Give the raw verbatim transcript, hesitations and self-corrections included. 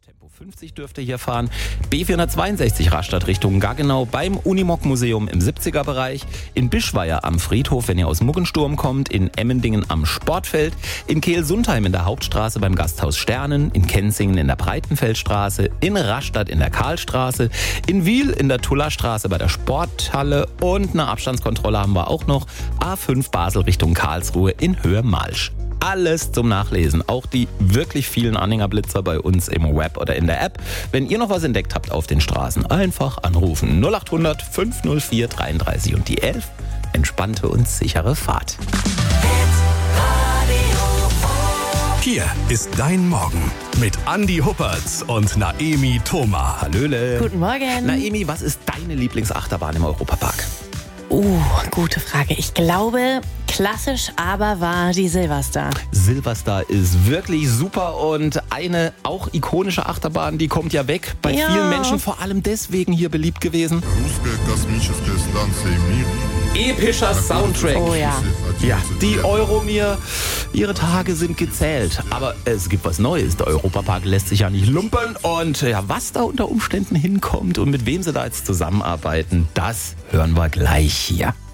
Tempo fünfzig dürfte hier fahren. B vierhundertzweiundsechzig Rastatt Richtung Gaggenau beim Unimog-Museum im siebziger-Bereich. In Bischweier am Friedhof, wenn ihr aus Muggensturm kommt. In Emmendingen am Sportfeld. In Kehl-Sundheim in der Hauptstraße beim Gasthaus Sternen. In Kenzingen in der Breitenfeldstraße. In Rastatt in der Karlstraße. In Wiel in der Tullerstraße bei der Sporthalle. Und eine Abstandskontrolle haben wir auch noch. A fünf Basel Richtung Karlsruhe in Höhe Malsch. Alles zum Nachlesen, auch die wirklich vielen Anhängerblitzer bei uns im Web oder in der App. Wenn ihr noch was entdeckt habt auf den Straßen, einfach anrufen. null acht hundert fünf null vier dreiunddreißig und die elf. Entspannte und sichere Fahrt. Hier ist dein Morgen mit Andi Huppertz und Naemi Thoma. Hallöle. Guten Morgen. Naemi, was ist deine Lieblingsachterbahn im Europapark? Uh, gute Frage. Ich glaube, klassisch aber war die Silverstar. Silverstar ist wirklich super und eine auch ikonische Achterbahn, die kommt ja weg. Bei Ja. vielen Menschen vor allem deswegen hier beliebt gewesen. Epischer Soundtrack. Oh ja. Ja, die Euromir, ihre Tage sind gezählt. Aber es gibt was Neues. Der Europapark lässt sich ja nicht lumpen. Und ja, was da unter Umständen hinkommt und mit wem sie da jetzt zusammenarbeiten, das hören wir gleich hier.